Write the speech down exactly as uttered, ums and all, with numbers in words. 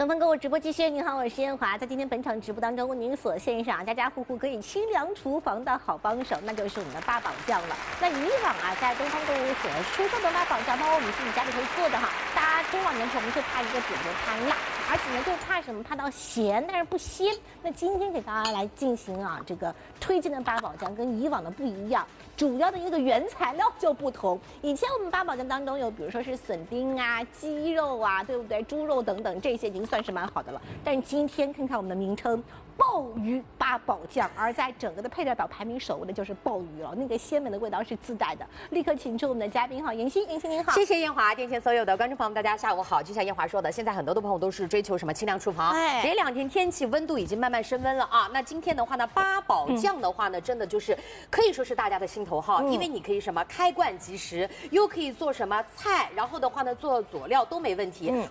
东方购物直播继续，您好，我是燕华。在今天本场直播当中，为您所献上家家户户可以清凉厨房的好帮手，那就是我们的八宝酱了。那以往啊，在东方购物所出售的八宝酱，包括我们自己家里头做的哈，大家中老年朋友就怕一个点，就怕辣，而且呢就怕什么？怕到咸，但是不鲜。那今天给大家来进行啊这个推荐的八宝酱，跟以往的不一样。 主要的一个原材料就不同。以前我们八宝酱当中有，比如说是笋丁啊、鸡肉啊，对不对？猪肉等等，这些已经算是蛮好的了。但是今天看看我们的名称。 鲍鱼八宝酱，而在整个的配料表排名首位的就是鲍鱼了，那个鲜美的味道是自带的。立刻请出我们的嘉宾哈，妍希，妍希您好， 谢谢燕华，电前所有的观众朋友们，大家下午好。就像燕华说的，现在很多的朋友都是追求什么清凉厨房，哎，这两天天气温度已经慢慢升温了啊。那今天的话呢，八宝酱的话呢，嗯、真的就是可以说是大家的心头好，嗯、因为你可以什么开罐即食，又可以做什么菜，然后的话呢做佐料都没问题。嗯、